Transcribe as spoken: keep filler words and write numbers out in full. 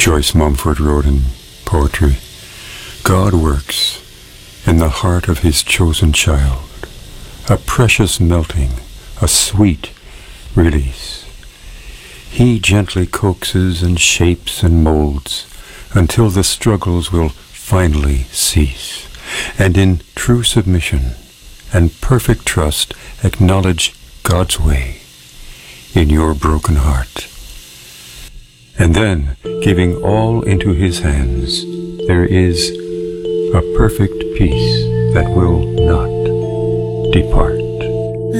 Joyce Mumford wrote in poetry, God works in the heart of his chosen child, a precious melting, a sweet release. He gently coaxes and shapes and molds until the struggles will finally cease, and in true submission and perfect trust acknowledge God's way in your broken heart. And then, giving all into his hands, there is a perfect peace that will not depart.